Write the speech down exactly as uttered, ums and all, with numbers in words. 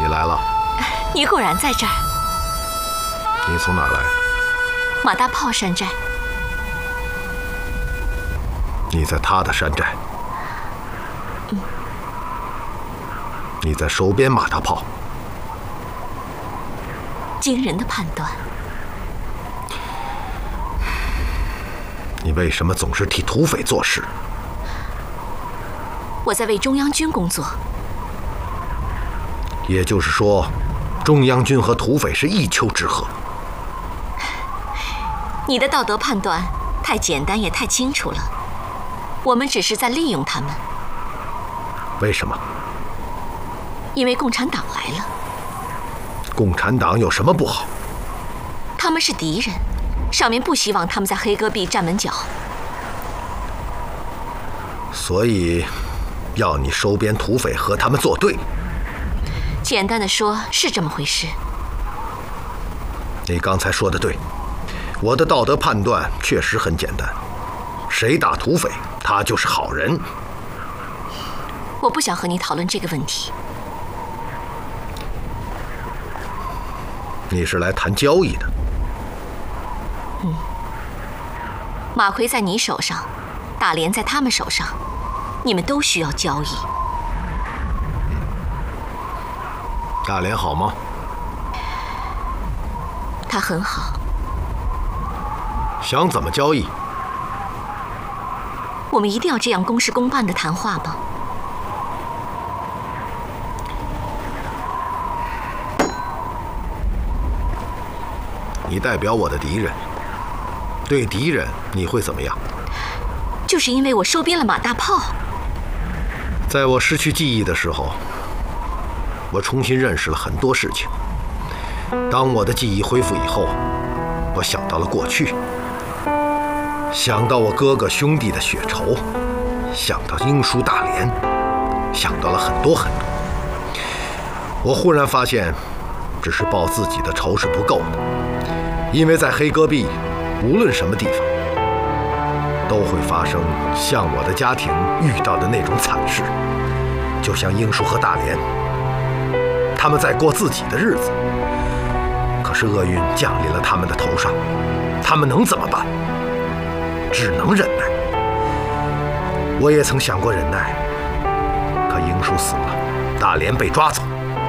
你来了。 你果然在这儿。 你从哪儿来？ 马大炮山寨。 你在他的山寨。 嗯。 你在收编马大炮。 惊人的判断。 你为什么总是替土匪做事？ 我在为中央军工作。 也就是说，中央军和土匪是一丘之貉。 你的道德判断太简单也太清楚了。我们只是在利用他们。 为什么？ 因为共产党来了。 共产党有什么不好？ 他们是敌人，上面不希望他们在黑戈壁站稳脚。 所以，要你收编土匪和他们作对。 简单的说，是这么回事。 你刚才说的对，我的道德判断确实很简单，谁打土匪，他就是好人。 我不想和你讨论这个问题。 你是来谈交易的。 嗯。马奎在你手上，大连在他们手上，你们都需要交易。 大连好吗？ 他很好。 想怎么交易？ 我们一定要这样公事公办的谈话吗？ 你代表我的敌人，对敌人你会怎么样？ 就是因为我收编了马大炮。 在我失去记忆的时候，我重新认识了很多事情。当我的记忆恢复以后，我想到了过去，想到我哥哥兄弟的血仇，想到英叔大连，想到了很多很多。我忽然发现，只是报自己的仇是不够的，因为在黑戈壁，无论什么地方，都会发生像我的家庭遇到的那种惨事，就像英叔和大连，他们在过自己的日子，可是厄运降临了他们的头上，他们能怎么办？只能忍耐。我也曾想过忍耐，可英叔死了，大连被抓走，